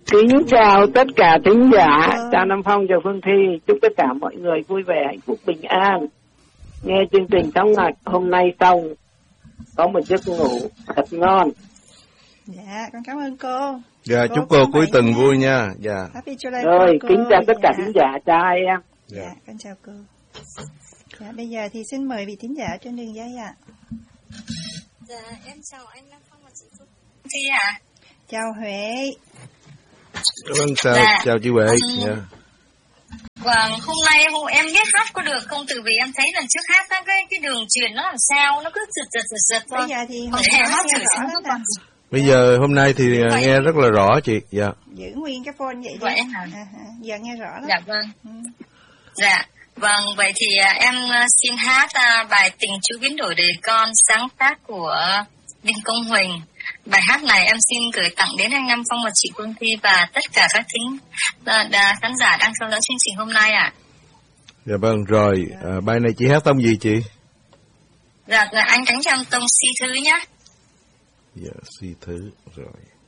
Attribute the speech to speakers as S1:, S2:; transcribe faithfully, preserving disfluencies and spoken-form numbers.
S1: Kính chào tất cả thính giả, chào Nam Phong, chào Phương Thi, chúc tất cả mọi người vui vẻ, hạnh phúc, bình an. Nghe chương trình Sống Ngạch hôm nay xong, có một giấc ngủ thật ngon.
S2: Dạ, con cảm ơn cô.
S3: Dạ,
S2: cô
S3: chúc cô cuối tuần nha. Vui nha. Dạ.
S2: Happy July
S1: Rồi,
S2: cô.
S1: kính chào tất
S2: dạ.
S1: cả thính giả, chào hai em.
S2: Dạ, dạ con chào cô. Dạ, bây giờ thì xin mời vị thính giả trên đường dây ạ. À.
S4: Dạ, em chào anh Nam Phong và chị Phương Thi ạ. À?
S2: Chào Huệ.
S3: Vâng, chào, dạ. chào chị Huệ. Um, yeah.
S4: Vâng, hôm nay hôm em biết hát có được không? Từ vì em thấy lần trước hát đó, cái cái đường truyền nó làm sao, nó cứ giật giật giật giật.
S2: Bây giờ thì
S4: Huệ hát thử xem có còn.
S3: Bây giờ hôm nay thì vậy. Nghe rất là rõ chị. Dạ.
S2: Giữ nguyên cái phone vậy.
S4: Vậy
S2: hả? À, giờ nghe rõ lắm.
S4: Dạ vâng.
S2: Ừ.
S4: Dạ. Vâng, vậy thì em xin hát bài Tình Chú Biến Đổi Đời Con, sáng tác của Đinh Công Huỳnh. Bài hát này em xin gửi tặng đến anh Nam Phong và chị Phương Thi và tất cả các thính khán giả đang theo dõi chương trình hôm nay ạ. À.
S3: Dạ vâng, rồi, à, bài này chị hát tông gì chị?
S4: Dạ, anh đánh trong tông Si thứ nhá.
S3: Dạ, Si thứ, rồi.